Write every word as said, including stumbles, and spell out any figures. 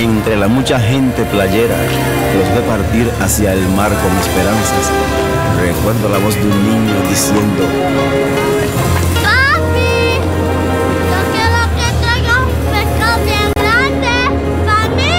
entre la mucha gente playera que los ve partir hacia el mar con esperanzas, recuerdo la voz de un niño diciendo: